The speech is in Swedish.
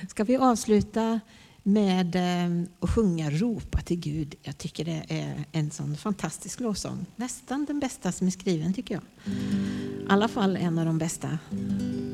Ska vi avsluta med att sjunga Ropa till Gud. Jag tycker det är en sån fantastisk lovsång. Nästan den bästa som är skriven tycker jag. I alla fall en av de bästa.